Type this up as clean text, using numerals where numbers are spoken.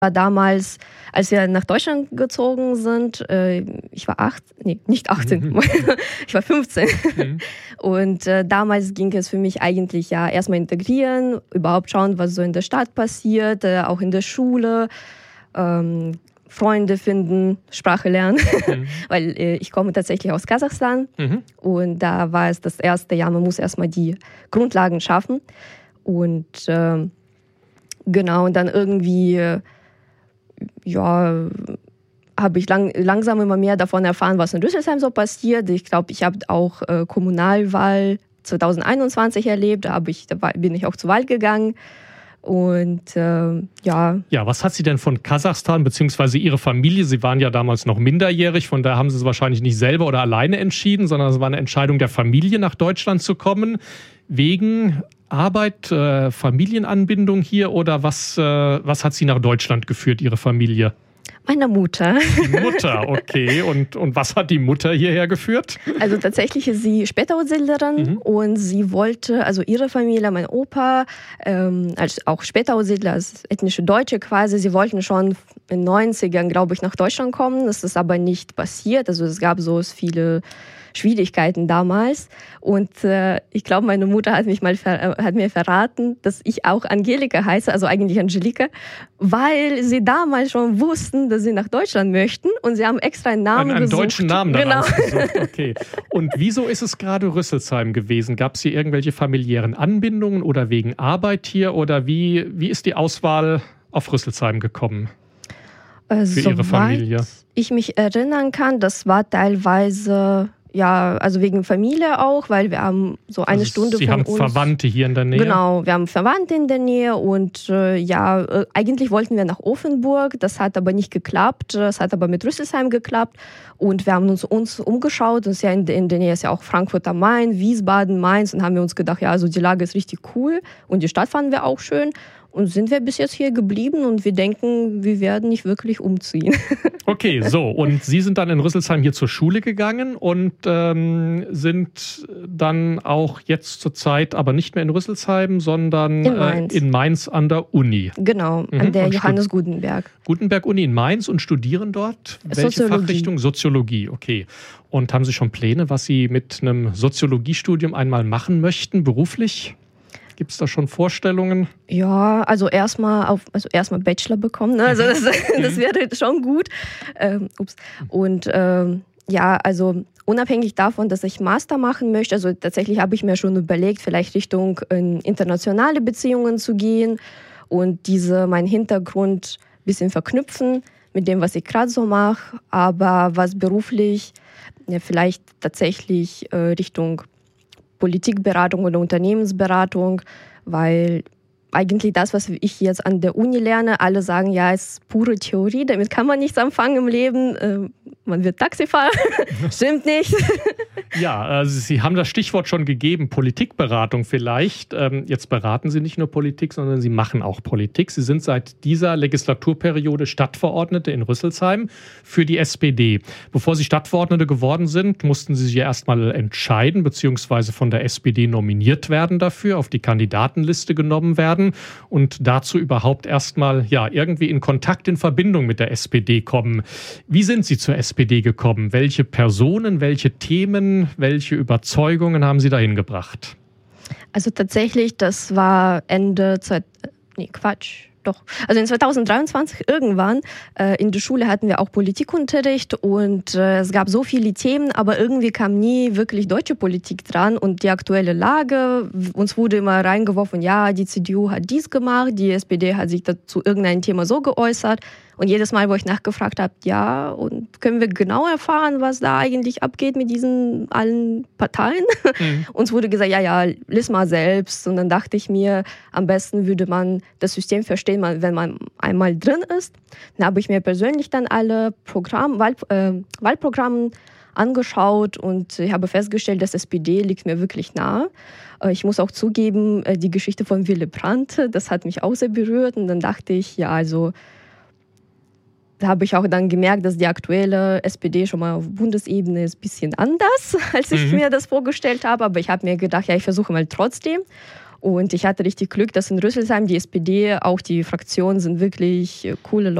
War damals, als wir nach Deutschland gezogen sind, ich war nicht 18, ich war 15. Und damals ging es für mich eigentlich ja erstmal integrieren, überhaupt schauen, was so in der Stadt passiert, auch in der Schule, Freunde finden, Sprache lernen, weil ich komme tatsächlich aus Kasachstan und da war es das erste Jahr, man muss erstmal die Grundlagen schaffen und genau, und dann irgendwie habe ich langsam immer mehr davon erfahren, was in Rüsselsheim so passiert. Ich glaube, ich habe auch Kommunalwahl 2021 erlebt. Da bin ich auch zur Wahl gegangen. Und Ja, was hat Sie denn von Kasachstan bzw. Ihre Familie? Sie waren ja damals noch minderjährig, von daher haben Sie es wahrscheinlich nicht selber oder alleine entschieden, sondern es war eine Entscheidung der Familie, nach Deutschland zu kommen. Wegen Arbeit, Familienanbindung hier oder was hat Sie nach Deutschland geführt, Ihre Familie? Meine Mutter. Die Mutter, okay. Und was hat die Mutter hierher geführt? Also tatsächlich ist sie Spätaussiedlerin und sie wollte, also ihre Familie, mein Opa, als auch Spätaussiedler, als ethnische Deutsche quasi, sie wollten schon in den 90ern, glaube ich, nach Deutschland kommen. Das ist aber nicht passiert. Also es gab so viele Schwierigkeiten damals. Und ich glaube, meine Mutter hat mir verraten, dass ich auch Angelika heiße, also eigentlich Angelika, weil sie damals schon wussten, dass sie nach Deutschland möchten und sie haben extra einen Namen gesucht. Einen deutschen Namen dann genau. ausgesucht, okay. Und wieso ist es gerade Rüsselsheim gewesen? Gab es hier irgendwelche familiären Anbindungen oder wegen Arbeit hier? Oder wie ist die Auswahl auf Rüsselsheim gekommen für Ihre Familie? Soweit ich mich erinnern kann, das war teilweise... Ja, also wegen Familie auch, weil wir haben so eine Stunde Sie von haben uns... Verwandte hier in der Nähe? Genau, wir haben Verwandte in der Nähe und eigentlich wollten wir nach Offenburg, das hat aber nicht geklappt, das hat aber mit Rüsselsheim geklappt und wir haben uns umgeschaut, und ja in der Nähe ist ja auch Frankfurt am Main, Wiesbaden, Mainz und haben wir uns gedacht, ja, also die Lage ist richtig cool und die Stadt fanden wir auch schön. Und sind wir bis jetzt hier geblieben und wir denken, wir werden nicht wirklich umziehen. Okay, so. Und Sie sind dann in Rüsselsheim hier zur Schule gegangen und sind dann auch jetzt zur Zeit aber nicht mehr in Rüsselsheim, sondern in Mainz an der Uni. Genau, an der Johannes Gutenberg. Gutenberg-Uni in Mainz und studieren dort? Welche Fachrichtung? Soziologie, okay. Und haben Sie schon Pläne, was Sie mit einem Soziologiestudium einmal machen möchten, beruflich? Gibt es da schon Vorstellungen? Ja, also erstmal Bachelor bekommen, ne? Also das wäre schon gut. Und also unabhängig davon, dass ich Master machen möchte, also tatsächlich habe ich mir schon überlegt, vielleicht Richtung internationale Beziehungen zu gehen und meinen Hintergrund ein bisschen verknüpfen mit dem, was ich gerade so mache, aber was beruflich vielleicht tatsächlich Richtung Politikberatung oder Unternehmensberatung, weil eigentlich das, was ich jetzt an der Uni lerne, alle sagen, ja, es ist pure Theorie, damit kann man nichts anfangen im Leben. Man wird Taxifahrer. Stimmt nicht. Ja, also Sie haben das Stichwort schon gegeben, Politikberatung vielleicht. Jetzt beraten Sie nicht nur Politik, sondern Sie machen auch Politik. Sie sind seit dieser Legislaturperiode Stadtverordnete in Rüsselsheim für die SPD. Bevor Sie Stadtverordnete geworden sind, mussten Sie sich ja erstmal entscheiden, beziehungsweise von der SPD nominiert werden dafür, auf die Kandidatenliste genommen werden und dazu überhaupt erstmal irgendwie in Kontakt, in Verbindung mit der SPD kommen. Wie sind Sie zur SPD gekommen? Welche Personen, welche Themen, welche Überzeugungen haben Sie dahin gebracht? Also tatsächlich, das war Also in 2023 irgendwann in der Schule hatten wir auch Politikunterricht und es gab so viele Themen, aber irgendwie kam nie wirklich deutsche Politik dran und die aktuelle Lage, uns wurde immer reingeworfen, ja, die CDU hat dies gemacht, die SPD hat sich dazu irgendein Thema so geäußert und jedes Mal, wo ich nachgefragt habe, ja, und können wir genau erfahren, was da eigentlich abgeht mit diesen allen Parteien? Uns wurde gesagt, ja, lies mal selbst und dann dachte ich mir, am besten würde man das System verstehen, wenn man einmal drin ist. Dann habe ich mir persönlich dann alle Wahlprogramme angeschaut und ich habe festgestellt, dass SPD liegt mir wirklich nahe. Ich muss auch zugeben, die Geschichte von Willy Brandt, das hat mich auch sehr berührt und dann dachte ich, ja, also da habe ich auch dann gemerkt, dass die aktuelle SPD schon mal auf Bundesebene ist ein bisschen anders, als ich mir das vorgestellt habe. Aber ich habe mir gedacht, ja, ich versuche mal trotzdem. Und ich hatte richtig Glück, dass in Rüsselsheim die SPD, auch die Fraktionen sind wirklich coole